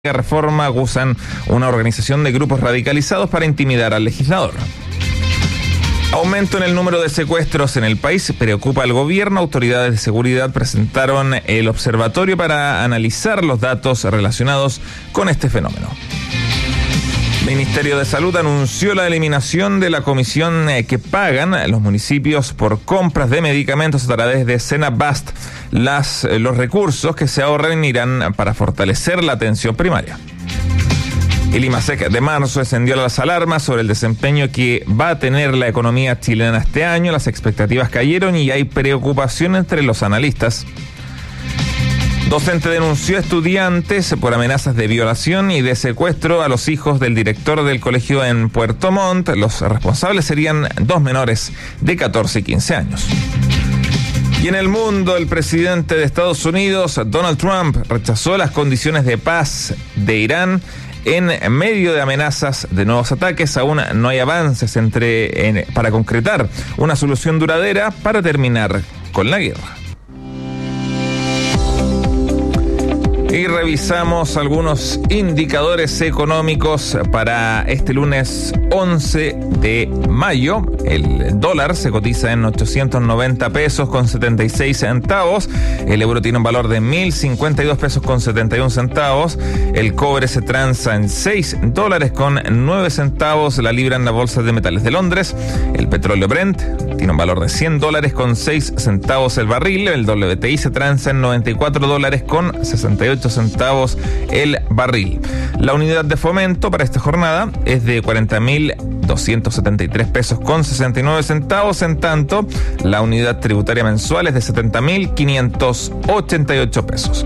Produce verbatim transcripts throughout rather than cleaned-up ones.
Reforma acusan una organización de grupos radicalizados para intimidar al legislador. Aumento en el número de secuestros en el país preocupa al gobierno. Autoridades de seguridad presentaron el observatorio para analizar los datos relacionados con este fenómeno. El Ministerio de Salud anunció la eliminación de la comisión que pagan los municipios por compras de medicamentos a través de Senabast. Las, los recursos que se ahorren irán para fortalecer la atención primaria. El IMASEC de marzo encendió las alarmas sobre el desempeño que va a tener la economía chilena este año. Las expectativas cayeron y hay preocupación entre los analistas. Docente denunció a estudiantes por amenazas de violación y de secuestro a los hijos del director del colegio en Puerto Montt. Los responsables serían dos menores de catorce y quince años. Y en el mundo, el presidente de Estados Unidos, Donald Trump, rechazó las condiciones de paz de Irán en medio de amenazas de nuevos ataques. Aún no hay avances entre, en, para concretar una solución duradera para terminar con la guerra. Y revisamos algunos indicadores económicos para este lunes once de mayo. El dólar se cotiza en ochocientos noventa pesos con setenta y seis centavos. El euro tiene un valor de mil cincuenta y dos pesos con setenta y un centavos. El cobre se transa en seis dólares con nueve centavos la libra en la bolsa de metales de Londres. El petróleo Brent tiene un valor de cien dólares con seis centavos el barril. El W T I se transa en noventa y cuatro dólares con sesenta y ocho centavos el barril. La unidad de fomento para esta jornada es de cuarenta mil doscientos setenta y tres pesos con sesenta y nueve centavos. En tanto, la unidad tributaria mensual es de setenta mil quinientos ochenta y ocho pesos.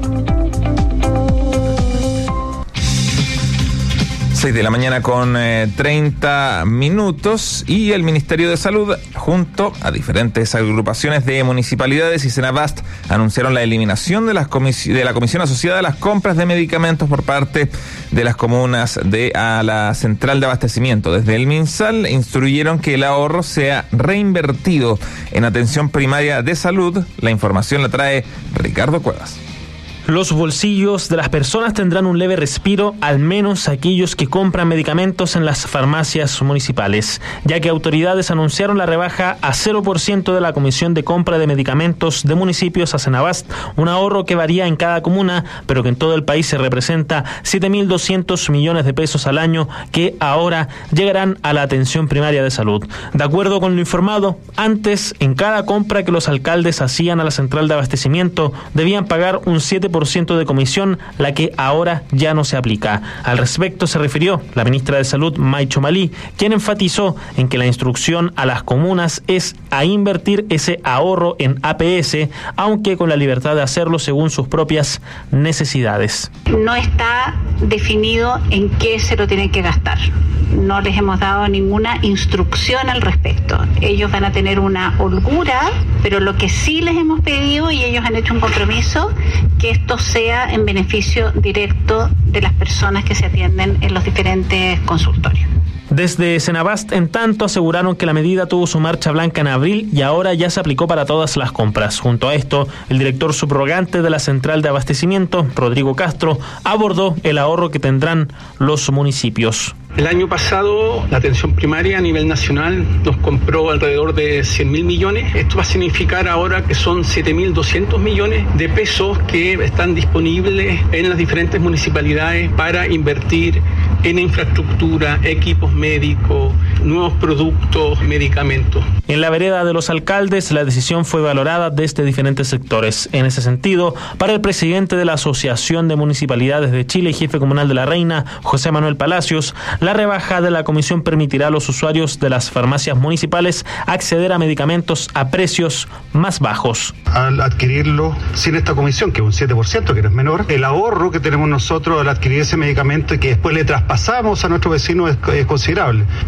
seis de la mañana con eh, treinta minutos, y el Ministerio de Salud, junto a diferentes agrupaciones de municipalidades y Senabast, anunciaron la eliminación de, las comis- de la comisión asociada a las compras de medicamentos por parte de las comunas de a la central de abastecimiento. Desde el MinSal instruyeron que el ahorro sea reinvertido en atención primaria de salud. La información la trae Ricardo Cuevas. Los bolsillos de las personas tendrán un leve respiro, al menos aquellos que compran medicamentos en las farmacias municipales, ya que autoridades anunciaron la rebaja a cero por ciento de la comisión de compra de medicamentos de municipios a Senabast, un ahorro que varía en cada comuna, pero que en todo el país se representa siete mil doscientos millones de pesos al año que ahora llegarán a la atención primaria de salud. De acuerdo con lo informado, antes, en cada compra que los alcaldes hacían a la central de abastecimiento, debían pagar un siete por ciento de comisión, la que ahora ya no se aplica. Al respecto se refirió la ministra de Salud, Maicho Malí, quien enfatizó en que la instrucción a las comunas es a invertir ese ahorro en A P S, aunque con la libertad de hacerlo según sus propias necesidades. No está definido en qué se lo tienen que gastar. No les hemos dado ninguna instrucción al respecto. Ellos van a tener una holgura, pero lo que sí les hemos pedido, y ellos han hecho un compromiso, que esto sea en beneficio directo de las personas que se atienden en los diferentes consultorios. Desde Senabast, en tanto, aseguraron que la medida tuvo su marcha blanca en abril y ahora ya se aplicó para todas las compras. Junto a esto, el director subrogante de la central de abastecimiento, Rodrigo Castro, abordó el ahorro que tendrán los municipios. El año pasado, la atención primaria a nivel nacional nos compró alrededor de cien mil millones. Esto va a significar ahora que son siete mil doscientos millones de pesos que están disponibles en las diferentes municipalidades para invertir en infraestructura, equipos médicos, nuevos productos, medicamentos. En la vereda de los alcaldes, la decisión fue valorada desde diferentes sectores. En ese sentido, para el presidente de la Asociación de Municipalidades de Chile y jefe comunal de La Reina, José Manuel Palacios, la rebaja de la comisión permitirá a los usuarios de las farmacias municipales acceder a medicamentos a precios más bajos. Al adquirirlo sin esta comisión, que es un siete por ciento, que no es menor, el ahorro que tenemos nosotros al adquirir ese medicamento y que después le traspasamos a nuestro vecino es, es considerable. Eso significa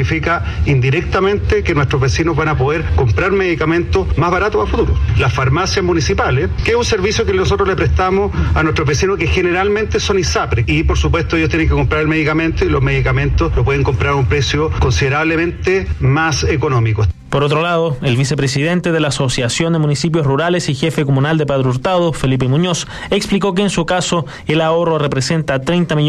significa indirectamente que nuestros vecinos van a poder comprar medicamentos más baratos a futuro. Las farmacias municipales, que es un servicio que nosotros le prestamos a nuestros vecinos que generalmente son ISAPRE, y por supuesto ellos tienen que comprar el medicamento y los medicamentos lo pueden comprar a un precio considerablemente más económico. Por otro lado, el vicepresidente de la Asociación de Municipios Rurales y jefe comunal de Padre Hurtado, Felipe Muñoz, explicó que en su caso el ahorro representa treinta millones